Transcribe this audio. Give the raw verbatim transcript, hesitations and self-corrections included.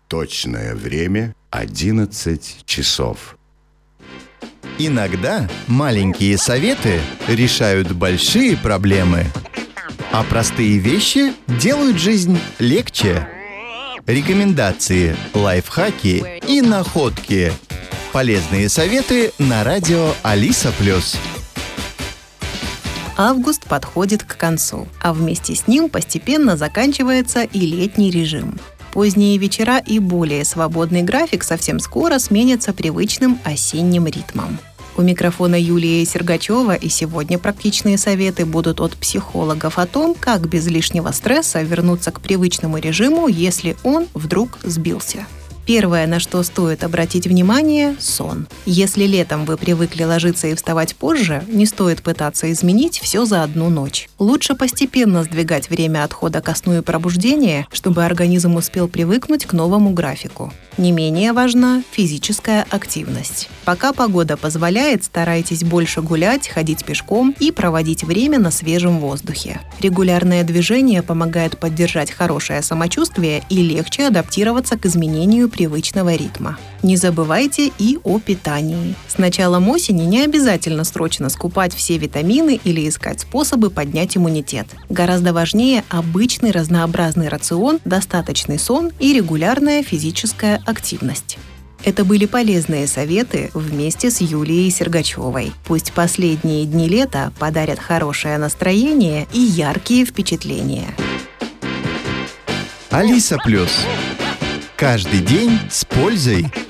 Точное время одиннадцать часов. Иногда маленькие советы решают большие проблемы, а простые вещи делают жизнь легче. Рекомендации, лайфхаки и находки. Полезные советы на радио Алиса Плюс. Август подходит к концу, а вместе с ним постепенно заканчивается и летний режим. Поздние вечера и более свободный график совсем скоро сменятся привычным осенним ритмом. У микрофона Юлия Сергачева, и сегодня практичные советы будут от психологов о том, как без лишнего стресса вернуться к привычному режиму, если он вдруг сбился. Первое, на что стоит обратить внимание – сон. Если летом вы привыкли ложиться и вставать позже, не стоит пытаться изменить все за одну ночь. Лучше постепенно сдвигать время отхода ко сну и пробуждения, чтобы организм успел привыкнуть к новому графику. Не менее важна физическая активность. Пока погода позволяет, старайтесь больше гулять, ходить пешком и проводить время на свежем воздухе. Регулярное движение помогает поддержать хорошее самочувствие и легче адаптироваться к изменению привычного ритма. Не забывайте и о питании. С началом осени не обязательно срочно скупать все витамины или искать способы поднять иммунитет. Гораздо важнее обычный разнообразный рацион, достаточный сон и регулярная физическая активность. Это были полезные советы вместе с Юлией Сергачевой. Пусть последние дни лета подарят хорошее настроение и яркие впечатления. Алиса Плюс. Каждый день с пользой.